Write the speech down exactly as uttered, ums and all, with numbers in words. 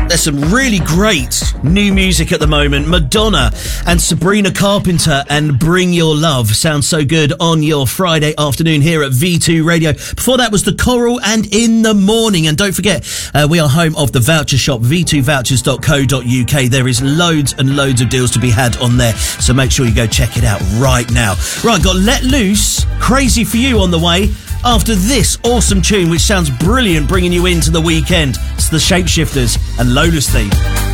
There's some really great new music at the moment. Madonna and Sabrina Carpenter and Bring Your Love sounds so good on your Friday afternoon here at V two Radio. Before that was The Coral and In the Morning. And don't forget, uh, we are home of the voucher shop, v two vouchers dot co dot uk. There is loads and loads of deals to be had on there, so make sure you go check it out right now. Right, got Let Loose, Crazy For You on the way. After this awesome tune, which sounds brilliant, bringing you into the weekend, it's the Shapeshifters and Lola's Theme.